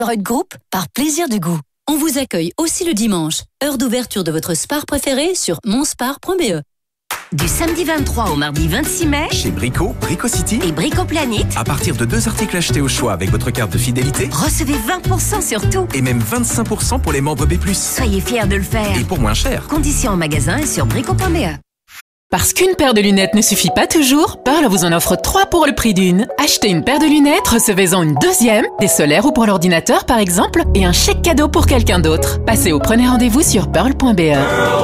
Freud Group, par plaisir du goût. On vous accueille aussi le dimanche, heure d'ouverture de votre Spar préféré sur monspar.be. Du samedi 23 au mardi 26 mai, chez Brico, Brico City et Brico Planet, à partir de 2 articles achetés au choix avec votre carte de fidélité, recevez 20% sur tout. Et même 25% pour les membres B+. Soyez fiers de le faire. Et pour moins cher. Conditions en magasin et sur brico.be. Parce qu'une paire de lunettes ne suffit pas toujours, Pearl vous en offre 3 pour le prix d'une. Achetez une paire de lunettes, recevez-en une deuxième, des solaires ou pour l'ordinateur par exemple, et un chèque cadeau pour quelqu'un d'autre. Passez ou prenez rendez-vous sur pearl.be.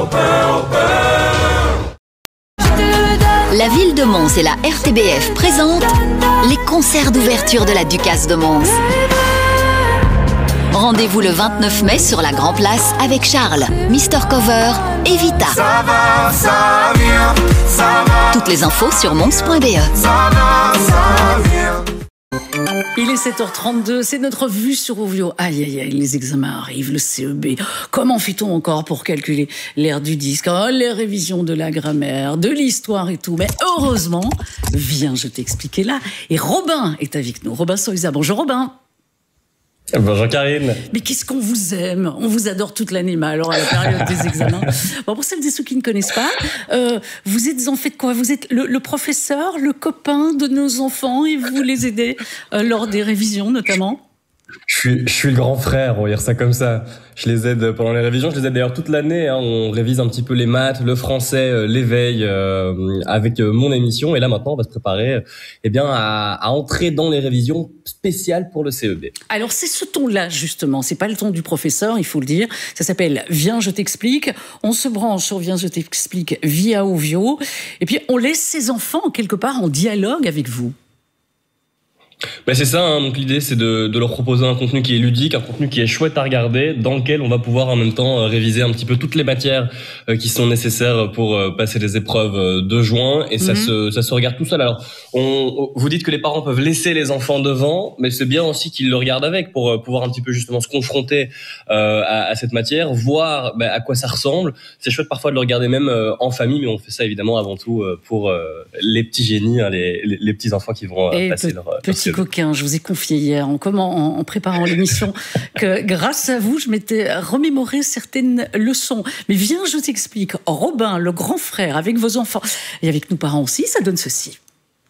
La ville de Mons et la RTBF présentent les concerts d'ouverture de la Ducasse de Mons. Rendez-vous le 29 mai sur la Grand Place avec Charles, Mister Cover et Vita. Ça va, ça vient, ça va. Toutes les infos sur mons.be. Ça va, ça vient. Il est 7h32, c'est notre vue sur Ovio. Aïe, aïe, aïe, les examens arrivent, le CEB. Comment fait-on encore pour calculer l'air du disque, les révisions de la grammaire, de l'histoire et tout. Mais heureusement, viens, je t'expliquer là. Et Robin est avec nous. Robin Soïsa. Bonjour Robin. Bonjour Karine. Mais qu'est-ce qu'on vous aime. On vous adore toute l'année, mais alors à la période des examens. Bon, pour celles et ceux qui ne connaissent pas, vous êtes en fait quoi? Vous êtes le professeur, le copain de nos enfants et vous les aidez lors des révisions notamment? Je suis le grand frère, on va dire ça comme ça. Je les aide pendant les révisions, je les aide d'ailleurs toute l'année. On révise un petit peu les maths, le français, l'éveil avec mon émission. Et là maintenant, on va se préparer à entrer dans les révisions spéciales pour le CEB. Alors c'est ce ton-là justement, c'est pas le ton du professeur, il faut le dire. Ça s'appelle Viens, je t'explique. On se branche sur Viens, je t'explique via Ovio. Et puis on laisse ses enfants quelque part en dialogue avec vous. C'est ça, donc l'idée c'est de leur proposer un contenu qui est ludique, un contenu qui est chouette à regarder, dans lequel on va pouvoir en même temps réviser un petit peu toutes les matières qui sont nécessaires pour passer les épreuves de juin, et ça se regarde tout seul. Alors vous dites que les parents peuvent laisser les enfants devant, mais c'est bien aussi qu'ils le regardent avec pour pouvoir un petit peu justement se confronter à cette matière, voir à quoi ça ressemble. C'est chouette parfois de le regarder même en famille, mais on fait ça évidemment avant tout pour les petits génies, les petits enfants qui vont passer leur coquin, je vous ai confié hier en préparant l'émission que grâce à vous, je m'étais remémoré certaines leçons. Mais viens, je t'explique. Robin, le grand frère, avec vos enfants et avec nos parents aussi, ça donne ceci.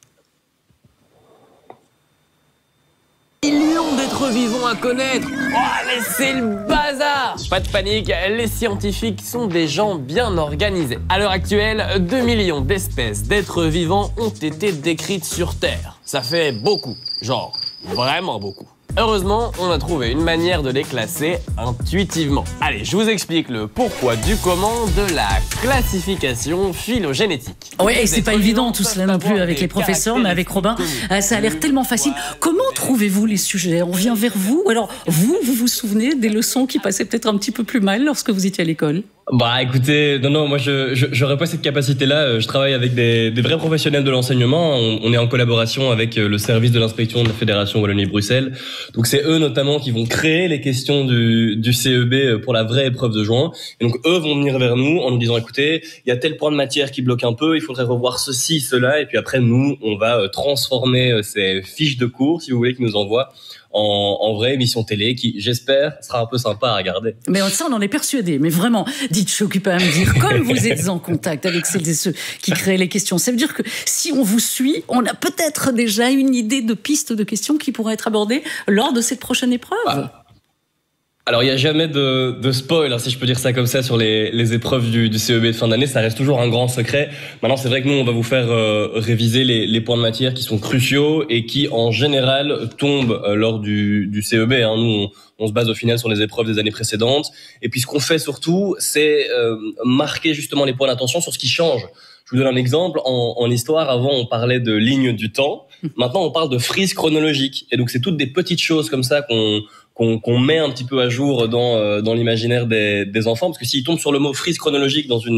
Millions d'êtres vivants à connaître. Mais c'est le bazar. Pas de panique, les scientifiques sont des gens bien organisés. À l'heure actuelle, 2 millions d'espèces d'êtres vivants ont été décrites sur Terre. Ça fait beaucoup, genre vraiment beaucoup. Heureusement, on a trouvé une manière de les classer intuitivement. Allez, je vous explique le pourquoi du comment de la classification phylogénétique. Oui, et c'est pas évident tout cela non plus avec les professeurs, mais avec Robin, ça a l'air tellement facile. Comment trouvez-vous les sujets? On vient vers vous? Ou alors, vous vous souvenez des leçons qui passaient peut-être un petit peu plus mal lorsque vous étiez à l'école? Écoutez, non, moi j'aurais pas cette capacité-là. Je travaille avec des vrais professionnels de l'enseignement. On est en collaboration avec le service de l'inspection de la Fédération Wallonie-Bruxelles. Donc c'est eux notamment qui vont créer les questions du CEB pour la vraie épreuve de juin. Et donc eux vont venir vers nous en nous disant écoutez, il y a tel point de matière qui bloque un peu, il faudrait revoir ceci, cela. Et puis après nous, on va transformer ces fiches de cours, si vous voulez, qu'ils nous envoient en vraie émission télé qui, j'espère, sera un peu sympa à regarder. Mais ça, on en est persuadé. Mais vraiment, dites, je suis occupée à me dire, comme vous êtes en contact avec celles et ceux qui créent les questions, ça veut dire que si on vous suit, on a peut-être déjà une idée de pistes de questions qui pourraient être abordées lors de cette prochaine épreuve. Alors, il n'y a jamais de spoil, si je peux dire ça comme ça, sur les épreuves du CEB de fin d'année. Ça reste toujours un grand secret. Maintenant, c'est vrai que nous, on va vous faire réviser les points de matière qui sont cruciaux et qui, en général, tombent lors du CEB. Nous, on se base au final sur les épreuves des années précédentes. Et puis, ce qu'on fait surtout, c'est marquer justement les points d'attention sur ce qui change. Je vous donne un exemple. En histoire, avant, on parlait de lignes du temps. Maintenant, on parle de frises chronologiques. Et donc, c'est toutes des petites choses comme ça qu'on met un petit peu à jour dans l'imaginaire des enfants, parce que s'ils tombent sur le mot frise chronologique dans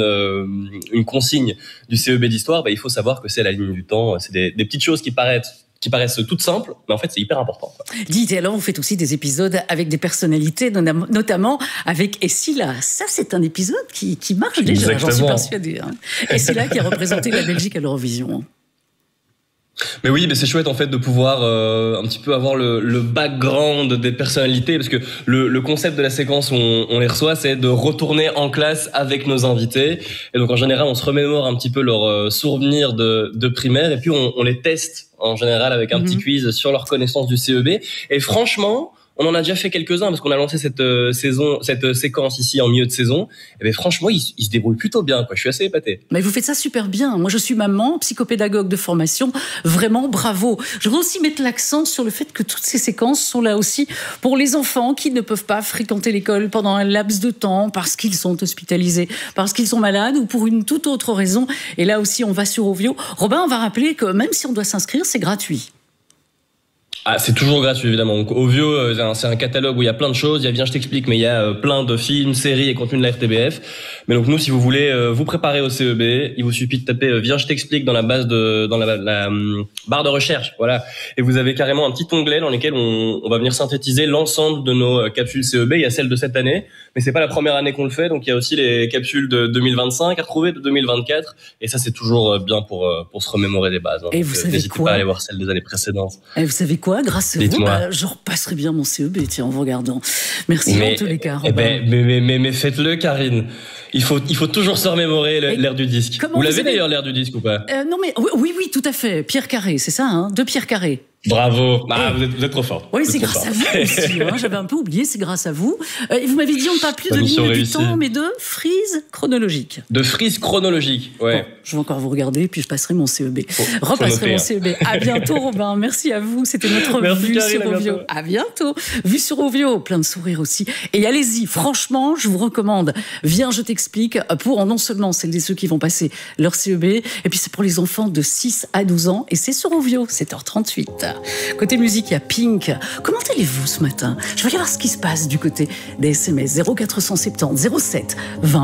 une consigne du CEB d'histoire, il faut savoir que c'est la ligne du temps. C'est des petites choses qui paraissent toutes simples, mais en fait c'est hyper important. Dites, et alors vous faites aussi des épisodes avec des personnalités, notamment avec Essila. Ça, c'est un épisode qui marche déjà, j'en suis persuadée. Essila qui a représenté la Belgique à l'Eurovision. Mais oui, mais c'est chouette en fait de pouvoir un petit peu avoir le background des personnalités, parce que le concept de la séquence où on les reçoit, c'est de retourner en classe avec nos invités. Et donc en général, on se remémore un petit peu leurs souvenirs de primaire, et puis on les teste en général avec un petit quiz sur leur connaissance du CEB. Et franchement, on en a déjà fait quelques-uns parce qu'on a lancé cette séquence ici en milieu de saison. Et bien franchement, ils se débrouillent plutôt bien, quoi. Je suis assez épaté. Mais vous faites ça super bien. Moi, je suis maman, psychopédagogue de formation. Vraiment, bravo. Je voudrais aussi mettre l'accent sur le fait que toutes ces séquences sont là aussi pour les enfants qui ne peuvent pas fréquenter l'école pendant un laps de temps parce qu'ils sont hospitalisés, parce qu'ils sont malades ou pour une toute autre raison. Et là aussi, on va sur Ovio. Robin, on va rappeler que même si on doit s'inscrire, c'est gratuit. Ah, c'est toujours gratuit, évidemment. Donc, Ovio, c'est un catalogue où il y a plein de choses. Il y a Viens, je t'explique, mais il y a plein de films, séries et contenus de la RTBF. Mais donc, nous, si vous voulez vous préparer au CEB, il vous suffit de taper Viens, je t'explique dans la barre de recherche. Voilà. Et vous avez carrément un petit onglet dans lequel on va venir synthétiser l'ensemble de nos capsules CEB. Il y a celle de cette année, mais c'est pas la première année qu'on le fait. Donc, il y a aussi les capsules de 2025 à retrouver, de 2024. Et ça, c'est toujours bien pour se remémorer des bases. Hein. Et vous savez n'hésitez quoi? pas à aller voir celles des années précédentes. Et vous savez quoi? Grâce à vous, je repasserai bien mon CEB, tiens, en vous regardant. Merci en tous les cas, Robin. Mais faites-le, Karine. Il faut toujours se remémorer l'ère du disque. Vous l'avez d'ailleurs, l'ère du disque, ou pas? Non, mais oui, tout à fait. Pierre Carré, c'est ça, hein? De Pierre Carré. Bravo. Ah, vous êtes trop fort. Oui, c'est grâce à vous aussi. Hein. J'avais un peu oublié, c'est grâce à vous. Et vous m'avez dit, on ne parle plus de ligne du temps, mais de frise chronologique. De frise chronologique, ouais. Bon, je vais encore vous regarder, puis je passerai mon CEB. Repasserai mon CEB. À bientôt, Robin. Merci à vous. C'était notre vue sur Ovio. À bientôt. Vue sur Ovio. Plein de sourires aussi. Et allez-y, franchement, je vous recommande. Viens, je t'explique. Pour non seulement celles et ceux qui vont passer leur CEB, et puis c'est pour les enfants de 6 à 12 ans. Et c'est sur Ovio, 7h38. Côté musique, il y a Pink. Comment allez-vous ce matin? Je vais aller voir ce qui se passe du côté des SMS 0470 07 20